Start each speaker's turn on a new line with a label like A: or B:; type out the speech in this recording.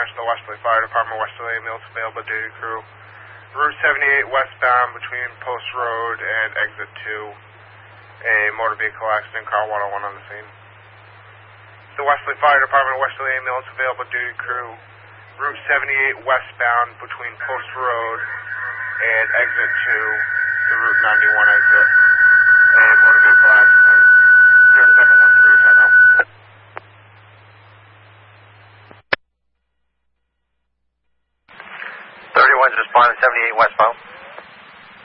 A: dispatch to the Westerly Fire Department, Westerly ambulance available duty crew. Route 78 westbound between Post Road and Exit 2. A motor vehicle accident, car 101 on the scene. The Westerly Fire Department, Westerly ambulance available duty crew. Route 78 westbound between Post Road and Exit 2, the Route 91 exit. A motor vehicle accident.